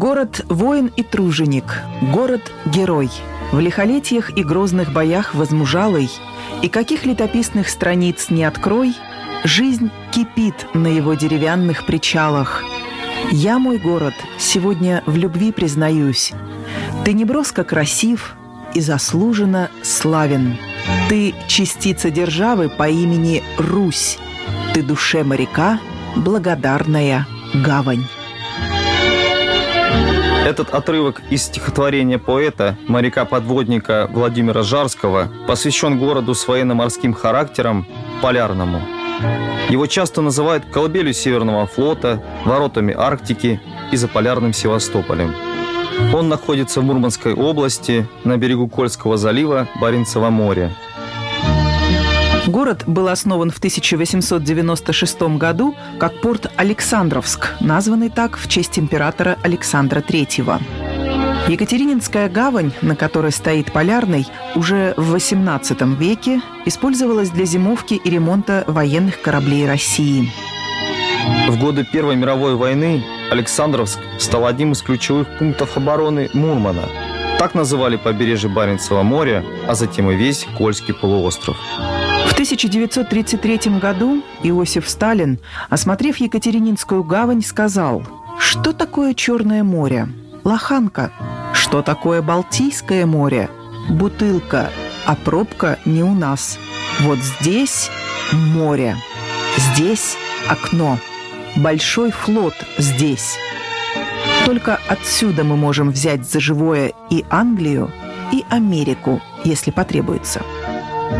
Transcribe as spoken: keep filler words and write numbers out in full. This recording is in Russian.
Город воин и труженик, город-герой. В лихолетиях и грозных боях возмужалый, и каких летописных страниц не открой, жизнь кипит на его деревянных причалах. Я, мой город, сегодня в любви признаюсь. Ты неброско красив и заслуженно славен. Ты частица державы по имени Русь. Ты душе моряка благодарная гавань. Этот отрывок из стихотворения поэта, моряка-подводника Владимира Жарского, посвящен городу с военно-морским характером Полярному. Его часто называют колыбелью Северного флота, воротами Арктики и заполярным Севастополем. Он находится в Мурманской области, на берегу Кольского залива, Баренцева моря. Город был основан в тысяча восемьсот девяносто шестом году как порт Александровск, названный так в честь императора Александра Третьего. Екатерининская гавань, на которой стоит Полярный, уже в восемнадцатом веке использовалась для зимовки и ремонта военных кораблей России. В годы Первой мировой войны Александровск стал одним из ключевых пунктов обороны Мурмана. Так называли побережье Баренцева моря, а затем и весь Кольский полуостров. В тысяча девятьсот тридцать третьем году Иосиф Сталин, осмотрев Екатерининскую гавань, сказал: «Что такое Черное море? Лоханка. Что такое Балтийское море? Бутылка. А пробка не у нас. Вот здесь море. Здесь окно. Большой флот здесь. Только отсюда мы можем взять за живое и Англию, и Америку, если потребуется».